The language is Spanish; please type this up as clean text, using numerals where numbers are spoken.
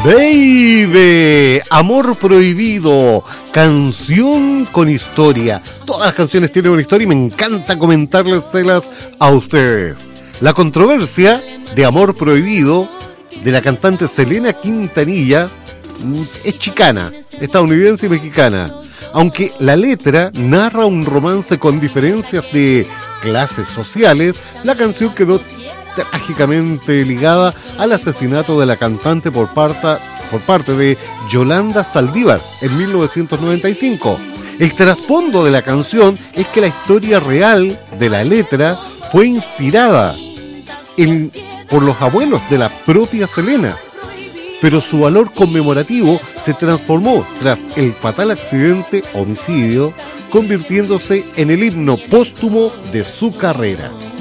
Baby, Amor Prohibido, canción con historia. Todas las canciones tienen una historia y me encanta comentárselas a ustedes. La controversia de Amor Prohibido de la cantante Selena Quintanilla es chicana, estadounidense y mexicana. Aunque la letra narra un romance con diferencias de clases sociales, la canción quedó trágicamente ligada al asesinato de la cantante por parte de Yolanda Saldívar en 1995. El trasfondo de la canción es que la historia real de la letra fue inspirada por los abuelos de la propia Selena, pero su valor conmemorativo se transformó tras el fatal accidente homicidio, convirtiéndose en el himno póstumo de su carrera.